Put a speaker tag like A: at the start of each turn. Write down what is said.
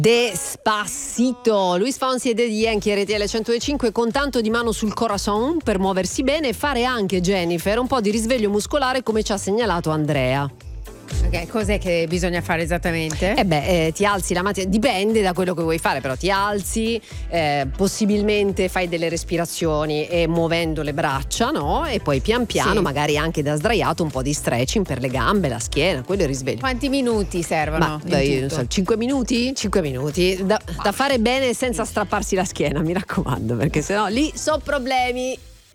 A: Despacito, Luis Fonsi e Daddy Yankee, RTL 105, con tanto di mano sul corazon per muoversi bene e fare anche, Jennifer, un po' di risveglio muscolare come ci ha segnalato Andrea.
B: Ok, cos'è che bisogna fare esattamente?
A: Ti alzi la mattina, dipende da quello che vuoi fare, però ti alzi, possibilmente fai delle respirazioni e muovendo le braccia, no? E poi pian piano,
B: Sì.
A: magari anche da sdraiato, un po' di stretching per le gambe, la schiena, quello è il risveglio.
B: Quanti minuti servono?
A: Ma io non so, 5 minuti? 5 minuti da fare bene senza strapparsi la schiena, mi raccomando, perché sennò lì so problemi.